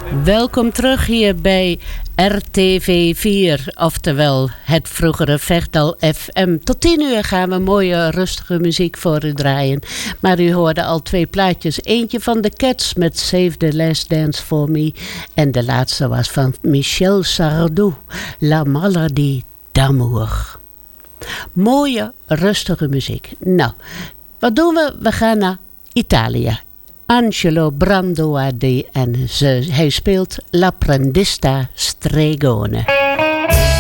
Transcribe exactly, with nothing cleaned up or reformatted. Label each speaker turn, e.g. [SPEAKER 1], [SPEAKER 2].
[SPEAKER 1] Welkom terug hier bij R T V vier, oftewel het vroegere Vechtal F M. Tot tien uur gaan we mooie rustige muziek voor u draaien. Maar u hoorde al twee plaatjes. Eentje van The Cats met Save the Last Dance for Me. En de laatste was van Michel Sardou, La Maladie d'amour. Mooie rustige muziek. Nou, wat doen we? We gaan naar Italië. Angelo Branduardi en ze, hij speelt L'Apprendista Stregone.